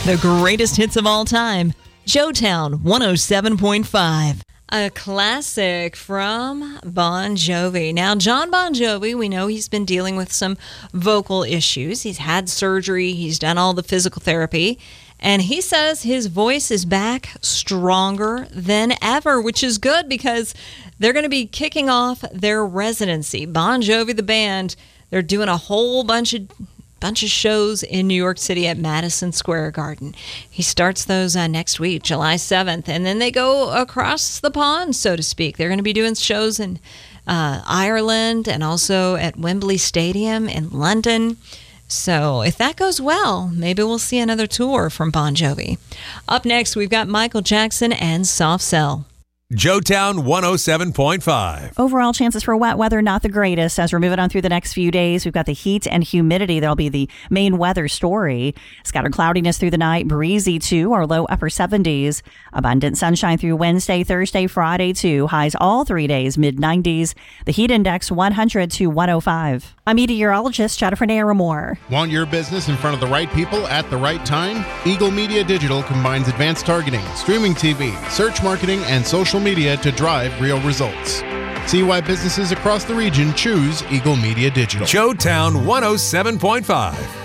The greatest hits of all time. Joetown 107.5. A classic from Bon Jovi. Now, John Bon Jovi, we know he's been dealing with some vocal issues. He's had surgery. He's done all the physical therapy. And he says his voice is back stronger than ever, which is good because they're going to be kicking off their residency. Bon Jovi, the band, they're doing a whole bunch of shows in New York City at Madison Square Garden. He starts those next week, July 7th, and then they go across the pond, so to speak. They're going to be doing shows in Ireland and also at Wembley Stadium in London. So if that goes well, maybe we'll see another tour from Bon Jovi. Up next, we've got Michael Jackson and Soft Cell. Joetown 107.5. Overall chances for wet weather, not the greatest. As we're moving on through the next few days, we've got the heat and humidity. That'll be the main weather story. Scattered cloudiness through the night, breezy too, our low upper 70s. Abundant sunshine through Wednesday, Thursday, Friday too. Highs all 3 days, mid 90s. The heat index 100 to 105. I'm meteorologist Jennifer Naramore. Want your business in front of the right people at the right time? Eagle Media Digital combines advanced targeting, streaming TV, search marketing, and social media to drive real results. See why businesses across the region choose Eagle Media Digital. Joetown 107.5.